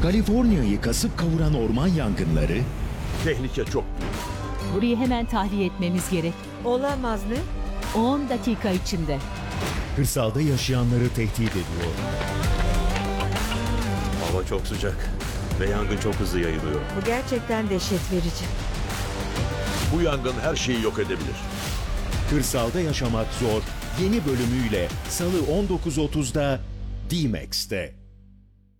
Kaliforniya'yı kasıp kavuran orman yangınları, Tehlike çok büyük. Burayı hemen tahliye etmemiz gerek. Olamaz ne? 10 dakika içinde. kırsalda yaşayanları tehdit ediyor. Hava çok sıcak ve yangın çok hızlı yayılıyor. Bu gerçekten dehşet verici. Bu yangın her şeyi yok edebilir. Kırsalda yaşamak zor yeni bölümüyle Salı 19.30'da D-Max'te.